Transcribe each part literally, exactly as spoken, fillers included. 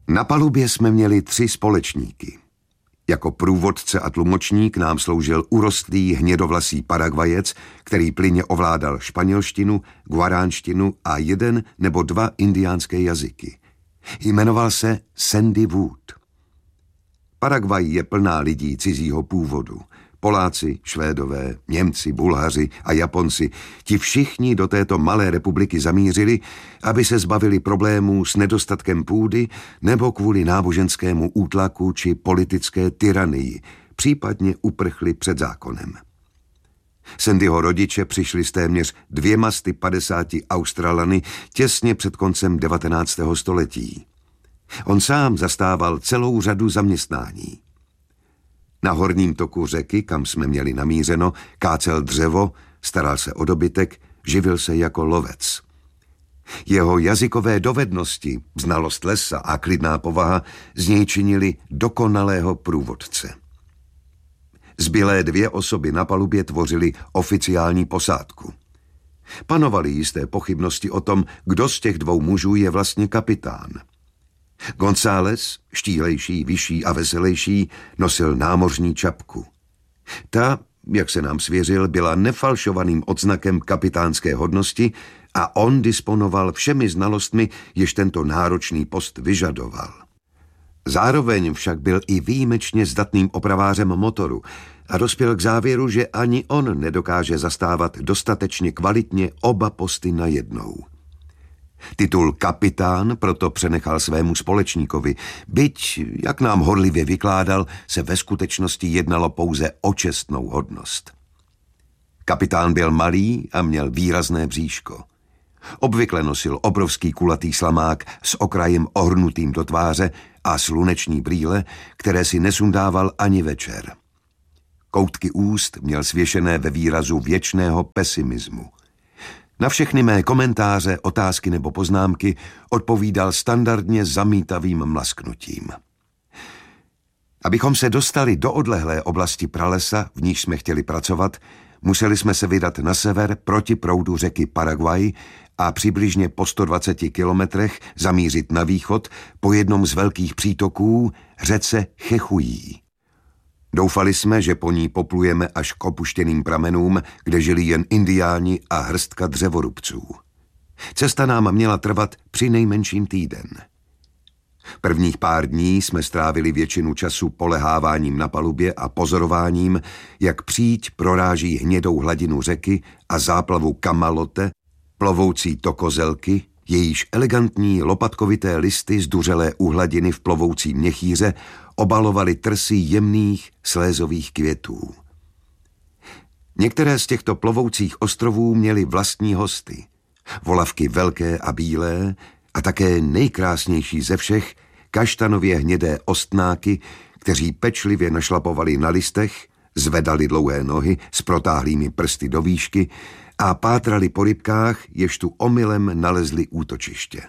Na palubě jsme měli tři společníky. Jako průvodce a tlumočník nám sloužil urostlý hnědovlasý Paragvajec, který plynně ovládal španělštinu, guaránštinu a jeden nebo dva indiánské jazyky. Jmenoval se Sandy Wood. Paragvaj je plná lidí cizího původu. Poláci, Švédové, Němci, Bulhaři a Japonci, ti všichni do této malé republiky zamířili, aby se zbavili problémů s nedostatkem půdy nebo kvůli náboženskému útlaku či politické tyranii, případně uprchli před zákonem. Sandyho rodiče přišli s téměř dvěma sty padesáti Australany těsně před koncem devatenáctého století. On sám zastával celou řadu zaměstnání. Na horním toku řeky, kam jsme měli namířeno, kácel dřevo, staral se o dobytek, živil se jako lovec. Jeho jazykové dovednosti, znalost lesa a klidná povaha z něj činili dokonalého průvodce. Zbylé dvě osoby na palubě tvořily oficiální posádku. Panovaly jisté pochybnosti o tom, kdo z těch dvou mužů je vlastně kapitán. González, štílejší, vyšší a veselejší, nosil námořní čapku. Ta, jak se nám svěřil, byla nefalšovaným odznakem kapitánské hodnosti a on disponoval všemi znalostmi, jež tento náročný post vyžadoval. Zároveň však byl i výjimečně zdatným opravářem motoru a dospěl k závěru, že ani on nedokáže zastávat dostatečně kvalitně oba posty najednou. Titul kapitán proto přenechal svému společníkovi, byť, jak nám horlivě vykládal, se ve skutečnosti jednalo pouze o čestnou hodnost. Kapitán byl malý a měl výrazné bříško. Obvykle nosil obrovský kulatý slamák s okrajem ohrnutým do tváře a sluneční brýle, které si nesundával ani večer. Koutky úst měl svěšené ve výrazu věčného pesimismu. Na všechny mé komentáře, otázky nebo poznámky odpovídal standardně zamítavým mlasknutím. Abychom se dostali do odlehlé oblasti pralesa, v níž jsme chtěli pracovat, museli jsme se vydat na sever proti proudu řeky Paraguay a přibližně po sto dvaceti kilometrech zamířit na východ po jednom z velkých přítoků, řece Chechují. Doufali jsme, že po ní poplujeme až k opuštěným pramenům, kde žili jen indiáni a hrstka dřevorubců. Cesta nám měla trvat při nejmenším týden. Prvních pár dní jsme strávili většinu času poleháváním na palubě a pozorováním, jak příď proráží hnědou hladinu řeky a záplavu kamalote, plovoucí tokozelky, jejíž elegantní lopatkovité listy zduřelé uhladiny v plovoucí měchýře obalovaly trsy jemných slézových květů. Některé z těchto plovoucích ostrovů měly vlastní hosty. Volavky velké a bílé a také nejkrásnější ze všech kaštanově hnědé ostnáky, kteří pečlivě našlapovali na listech, zvedali dlouhé nohy s protáhlými prsty do výšky a pátrali po rybkách, jež tu omylem nalezli útočiště.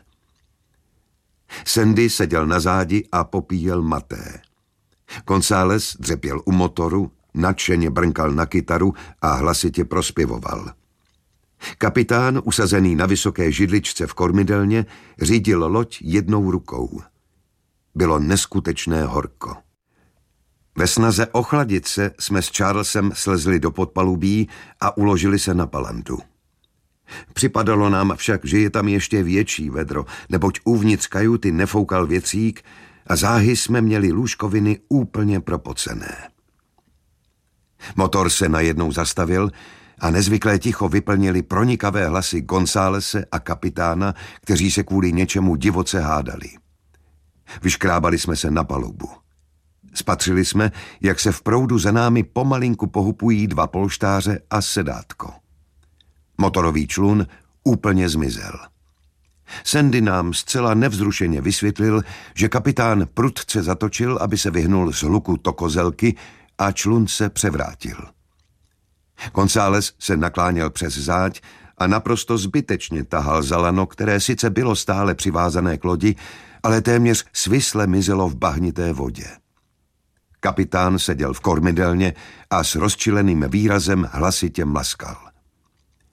Sandy seděl na zádi a popíjel maté. González dřepěl u motoru, nadšeně brnkal na kytaru a hlasitě prospěvoval. Kapitán, usazený na vysoké židličce v kormidelně, řídil loď jednou rukou. Bylo neskutečné horko. Ve snaze ochladit se jsme s Charlesem slezli do podpalubí a uložili se na palandu. Připadalo nám však, že je tam ještě větší vedro, neboť uvnitř kajuty nefoukal větřík a záhy jsme měli lůžkoviny úplně propocené. Motor se najednou zastavil a nezvyklé ticho vyplnili pronikavé hlasy Gonzálese a kapitána, kteří se kvůli něčemu divoce hádali. Vyškrábali jsme se na palubu. Spatřili jsme, jak se v proudu za námi pomalinku pohupují dva polštáře a sedátko. Motorový člun úplně zmizel. Sandy nám zcela nevzrušeně vysvětlil, že kapitán prudce zatočil, aby se vyhnul z hluku tokozelky a člun se převrátil. González se nakláněl přes záď a naprosto zbytečně tahal za lano, které sice bylo stále přivázané k lodi, ale téměř svisle mizelo v bahnité vodě. Kapitán seděl v kormidelně a s rozčileným výrazem hlasitě mlaskal.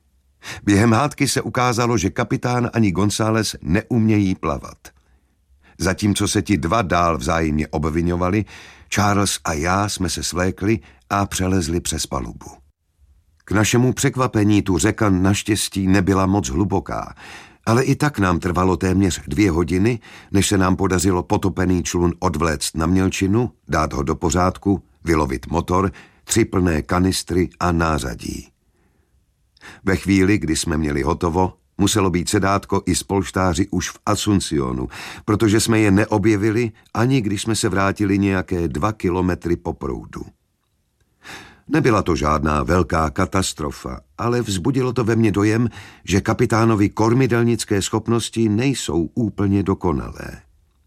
Během hádky se ukázalo, že kapitán ani González neumějí plavat. Zatímco se ti dva dál vzájemně obviňovali, Charles a já jsme se svlékli a přelezli přes palubu. K našemu překvapení tu řeka naštěstí nebyla moc hluboká, ale i tak nám trvalo téměř dvě hodiny, než se nám podařilo potopený člun odvléct na mělčinu, dát ho do pořádku, vylovit motor, tři plné kanistry a nářadí. Ve chvíli, kdy jsme měli hotovo, muselo být sedátko i spolštáři už v Asuncionu, protože jsme je neobjevili, ani když jsme se vrátili nějaké dva kilometry po proudu. Nebyla to žádná velká katastrofa, ale vzbudilo to ve mně dojem, že kapitánovi kormidelnické schopnosti nejsou úplně dokonalé.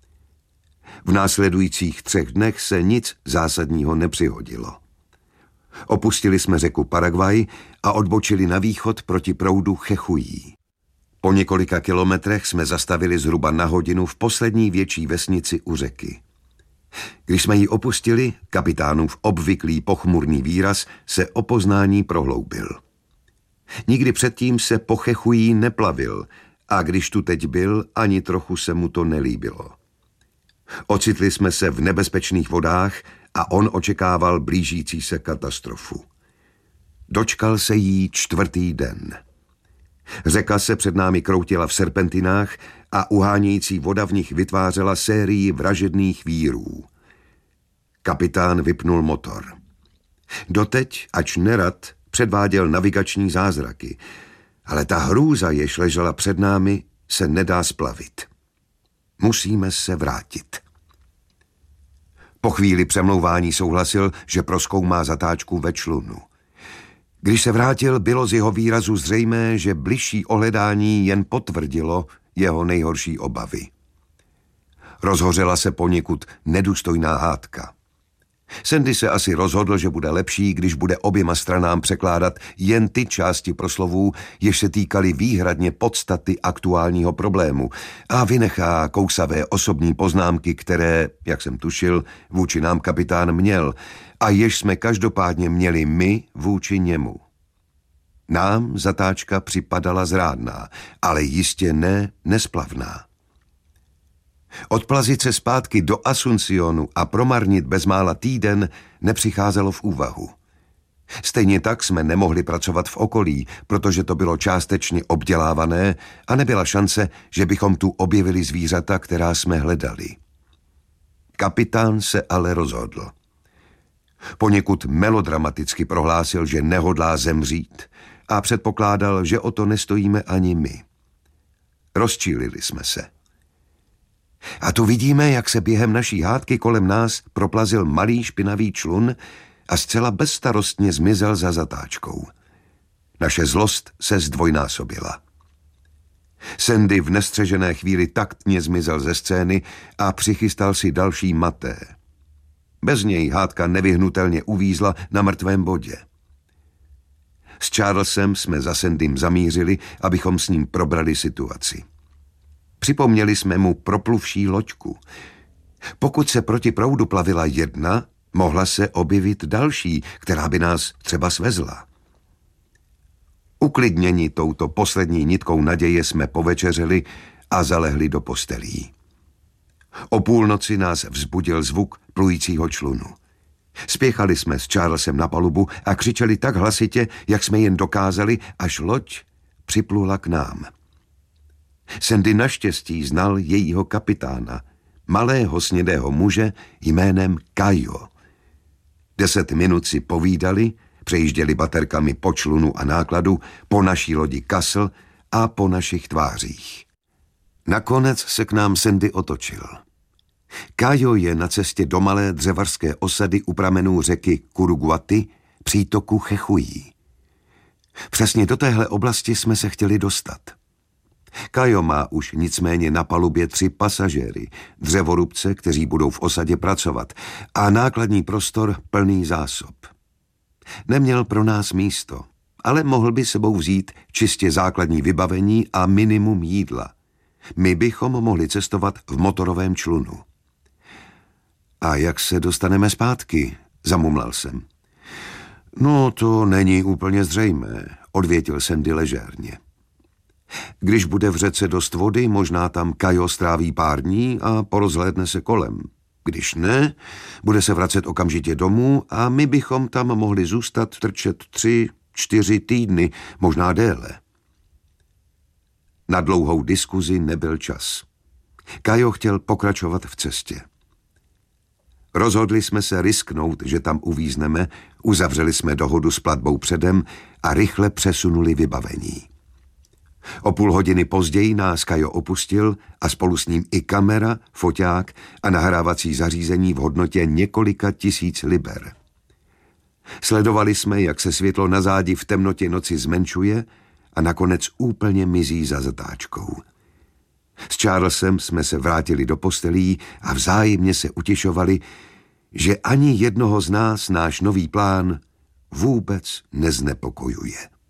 V následujících třech dnech se nic zásadního nepřihodilo. Opustili jsme řeku Paraguay a odbočili na východ proti proudu Chechují. Po několika kilometrech jsme zastavili zhruba na hodinu v poslední větší vesnici u řeky. Když jsme ji opustili, kapitánův obvyklý pochmurný výraz se o poznání prohloubil. Nikdy předtím se po Chechují neplavil a když tu teď byl, ani trochu se mu to nelíbilo. Ocitli jsme se v nebezpečných vodách a on očekával blížící se katastrofu. Dočkal se jí čtvrtý den. Řeka se před námi kroutila v serpentinách a uhánějící voda v nich vytvářela sérii vražedných vírů. Kapitán vypnul motor. Doteď, ač nerad, předváděl navigační zázraky, ale ta hrůza, jež ležela před námi, se nedá splavit. Musíme se vrátit. Po chvíli přemlouvání souhlasil, že prozkoumá zatáčku ve člunu. Když se vrátil, bylo z jeho výrazu zřejmé, že bližší ohledání jen potvrdilo jeho nejhorší obavy. Rozhořela se poněkud nedůstojná hádka. Sandy se asi rozhodl, že bude lepší, když bude oběma stranám překládat jen ty části proslovů, jež se týkaly výhradně podstaty aktuálního problému a vynechá kousavé osobní poznámky, které, jak jsem tušil, vůči nám kapitán měl a jež jsme každopádně měli my vůči němu. Nám zatáčka připadala zrádná, ale jistě ne nesplavná. Odplazit se zpátky do Asuncionu a promarnit bezmála týden nepřicházelo v úvahu. Stejně tak jsme nemohli pracovat v okolí, protože to bylo částečně obdělávané a nebyla šance, že bychom tu objevili zvířata, která jsme hledali. Kapitán se ale rozhodl. Poněkud melodramaticky prohlásil, že nehodlá zemřít a předpokládal, že o to nestojíme ani my. Rozčílili jsme se. A tu vidíme, jak se během naší hádky kolem nás proplazil malý špinavý člun a zcela bezstarostně zmizel za zatáčkou. Naše zlost se zdvojnásobila. Sandy v nestřežené chvíli taktně zmizel ze scény a přichystal si další maté. Bez něj hádka nevyhnutelně uvízla na mrtvém bodě. S Charlesem jsme za Sandym zamířili, abychom s ním probrali situaci. Připomněli jsme mu propluvší loďku. Pokud se proti proudu plavila jedna, mohla se objevit další, která by nás třeba svezla. Uklidněni touto poslední nitkou naděje jsme povečeřili a zalehli do postelí. O půlnoci nás vzbudil zvuk plujícího člunu. Spěchali jsme s Charlesem na palubu a křičeli tak hlasitě, jak jsme jen dokázali, až loď připlula k nám. Sandy naštěstí znal jejího kapitána, malého snědého muže jménem Cayo. Deset minut si povídali, přejížděli baterkami po člunu a nákladu, po naší lodi Castle a po našich tvářích. Nakonec se k nám Sandy otočil. Cayo je na cestě do malé dřevařské osady u pramenů řeky Curuguaty, přítoku Chechují. Přesně do téhle oblasti jsme se chtěli dostat. Cayo má už nicméně na palubě tři pasažéry, dřevorubce, kteří budou v osadě pracovat, a nákladní prostor plný zásob. Neměl pro nás místo, ale mohl by sebou vzít čistě základní vybavení a minimum jídla. My bychom mohli cestovat v motorovém člunu. A jak se dostaneme zpátky? Zamumlal jsem. No, to není úplně zřejmé, odvětil Sandy ležérně. Když bude v řece dost vody, možná tam Kajo stráví pár dní a porozhlédne se kolem. Když ne, bude se vracet okamžitě domů a my bychom tam mohli zůstat trčet tři, čtyři týdny, možná déle. Na dlouhou diskuzi nebyl čas. Kajo chtěl pokračovat v cestě. Rozhodli jsme se risknout, že tam uvízneme, uzavřeli jsme dohodu s platbou předem a rychle přesunuli vybavení. O půl hodiny později nás Kajo opustil a spolu s ním i kamera, foťák a nahrávací zařízení v hodnotě několika tisíc liber. Sledovali jsme, jak se světlo na zádi v temnotě noci zmenšuje a nakonec úplně mizí za zatáčkou. S Charlesem jsme se vrátili do postelí a vzájemně se utěšovali, že ani jednoho z nás náš nový plán vůbec neznepokojuje.